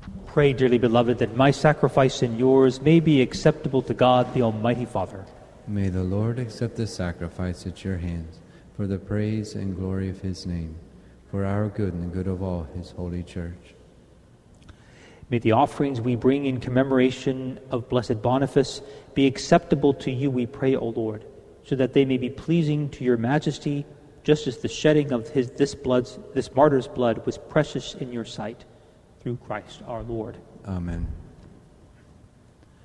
Pray, dearly beloved, that my sacrifice and yours may be acceptable to God, the Almighty Father. May the Lord accept the sacrifice at your hands for the praise and glory of his name, for our good and the good of all his holy church. May the offerings we bring in commemoration of Blessed Boniface be acceptable to you, we pray, O Lord, so that they may be pleasing to your majesty, just as the shedding of this martyr's blood was precious in your sight. Through Christ our Lord. Amen.